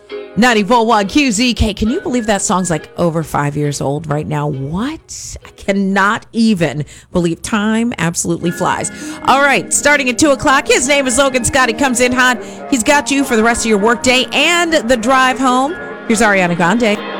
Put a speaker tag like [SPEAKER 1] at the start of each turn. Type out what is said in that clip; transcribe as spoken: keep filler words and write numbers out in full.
[SPEAKER 1] ninety-four point one Q Z K. Can you believe that song's like over five years old right now? What? I cannot even believe time absolutely flies. All right, starting at two o'clock, his name is Logan Scott. He comes in hot. He's got you for the rest of your workday and the drive home. Here's Ariana Grande.